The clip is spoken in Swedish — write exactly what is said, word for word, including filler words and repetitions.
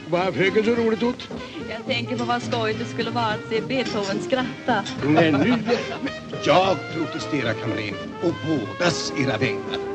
Vad fröken så roligt åt? Jag tänker på vad skojigt det skulle vara att se Beethoven skratta. Nej, nu. Jag protesterar, kamrer, och bådas era vägnar.